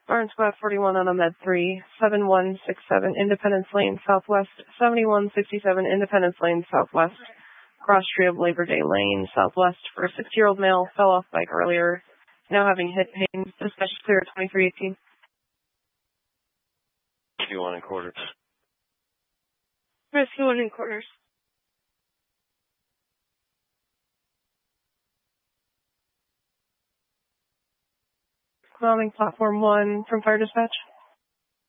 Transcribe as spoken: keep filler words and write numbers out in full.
Orange Squad forty-one on a Med three, seven one six seven Independence Lane Southwest, seventy-one sixty-seven Independence Lane Southwest, cross tree of Labor Day Lane Southwest for a six-year-old male, fell off bike earlier, now having hip pain, dispatch clear twenty-three eighteen. Rescue one in quarters. Rescue one in quarters. Calling platform one from fire dispatch.